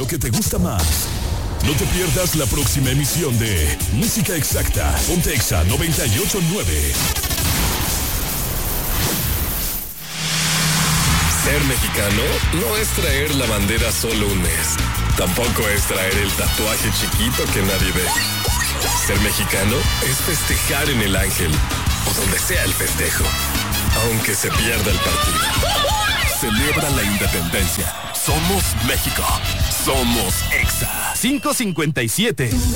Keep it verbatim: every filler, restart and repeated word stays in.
lo que te gusta más. No te pierdas la próxima emisión de Música Exacta. Ponte Exa noventa y ocho punto nueve. Ser mexicano no es traer la bandera solo un mes. Tampoco es traer el tatuaje chiquito que nadie ve. Ser mexicano es festejar en el Ángel o donde sea el festejo, aunque se pierda el partido. Celebra la independencia. Somos México. Somos Exa. cinco cincuenta y siete.